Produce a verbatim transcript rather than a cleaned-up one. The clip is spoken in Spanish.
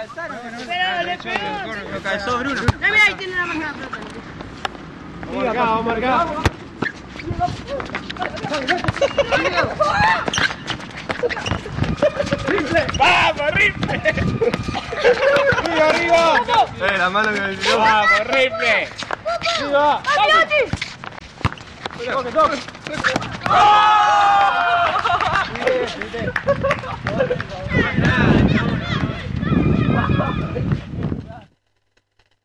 calzaron. Pero le pegó. Lo calzó Bruno. No, mira, ahí tiene la máquina de pelota. Vamos acá, vamos acá. ¡Vamos, Rifle! ¡Arriba, arriba! Eh, la mano que me dio. ¡Vamos, Rifle! ¡Arriba! ¡Toque, toque! ¡Oh!